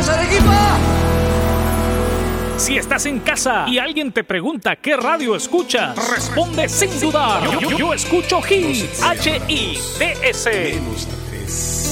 ¡Gracias, Arequipa! Si estás en casa y alguien te pregunta qué radio escuchas, responde sin dudar. Yo escucho Hits, HITS.